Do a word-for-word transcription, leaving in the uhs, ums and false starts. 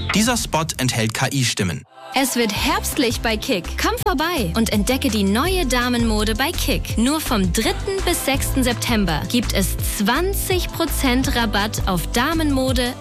Dieser Spot enthält K I-Stimmen. Es wird herbstlich bei Kick. Komm vorbei und entdecke die neue Damenmode bei Kick. Nur vom dritten bis sechsten September gibt es zwanzig Prozent Rabatt auf Damenmode